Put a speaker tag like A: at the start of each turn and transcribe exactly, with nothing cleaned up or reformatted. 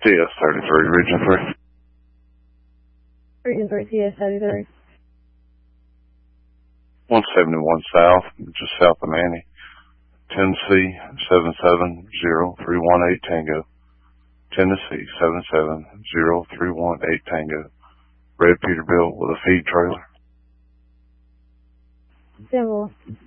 A: T S thirty-three, Region three.
B: Region three, T S thirty-three.
A: one seventy-one South, just south of Manny. Tennessee, seven seven zero three one eight Tango. Tennessee, seven seven zero three one eight Tango. Red Peterbilt with a feed trailer.
B: Symbol.